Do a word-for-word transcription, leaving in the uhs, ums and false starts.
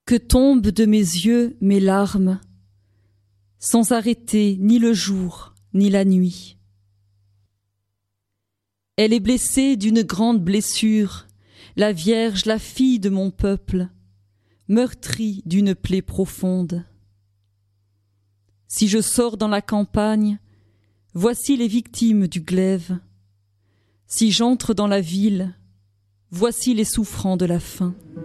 Que tombent de mes yeux mes larmes, sans arrêter ni le jour ni la nuit. Elle est blessée d'une grande blessure, la Vierge, la fille de mon peuple, meurtrie d'une plaie profonde. Si je sors dans la campagne, voici les victimes du glaive. Si j'entre dans la ville, voici les souffrants de la faim.